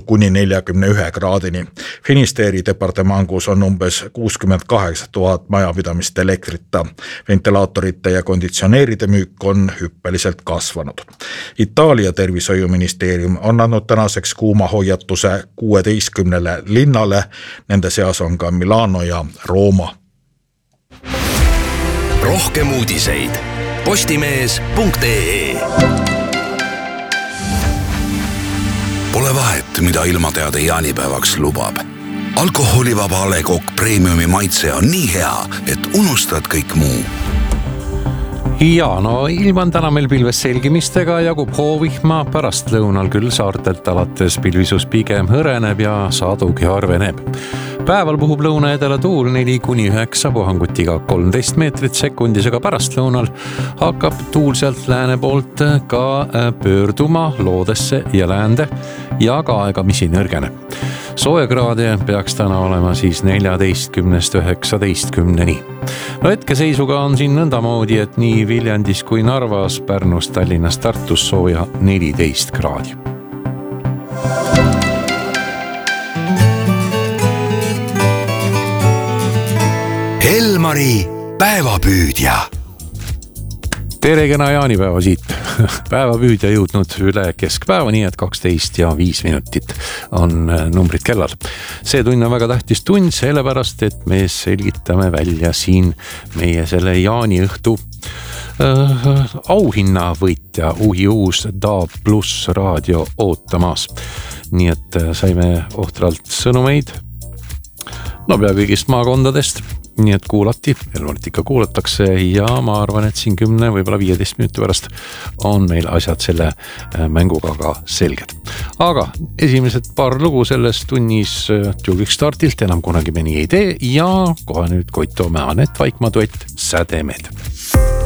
kuni 41 kraadini. Finisteeri departamangus on umbes 68 000 majapidamist elektrita. Ventilaatorite ja konditsioneeride müük on hüppeliselt kasvanud. Itaalia tervishoiuministeerium on andnud tänaseks kuumahoiatuse 16 linnale, nende seas on ka Milano ja Rooma. Rohkem uudiseid postimees.ee. Pole vahet, mida ilmateade jaanipäevaks lubab. Alkoholivaba A. Le Coq Premiumi maitse on nii hea, et unustad kõik muu. Ja, no ilm on täna meil pilves selgimistega, jagub hoovihma, pärast lõunal küll saartelt alates pilvisus pigem hõreneb ja sadugi harveneb. Päeval puhub lõuna-edela tuul 4-9 puhangutiga 13 meetrit sekundis, aga pärast lõunal hakkab tuul sealt lääne poolt ka pöörduma loodesse ja läände ja ka aegamisi nõrgeneb. Soojakraade peaks täna olema siis 14-19. No hetkeseisuga on siin nõndamoodi, et nii Viljandis kui Narvas, Pärnus, Tallinnas, Tartus sooja 14 kraadi. Elmari päevapüüdja. Tere kena jaanipäeva siit. Päevapüüdja jõudnud üle keskpäeva, nii et 12 ja 5 minutit on numbrid kellal. See tund on väga tähtis tund, sellepärast, et me selgitame välja siin meie selle jaaniõhtu auhinna võitja uhi uus DAB+ raadio ootamas. Nii et saime ohtralt sõnumeid, no pea kõigist maakondadest. Nii et kuulati, Elmarit ikka kuulatakse ja ma arvan, et siin 10, võib-olla 15 minuti pärast on meil asjad selle mänguga ka selged. Aga esimesed paar lugu selles tunnis Tjugiks startilt enam kunagi me nii ei tee ja kohe nüüd Koit Toome Anett Vaikmaa duett Sädemed.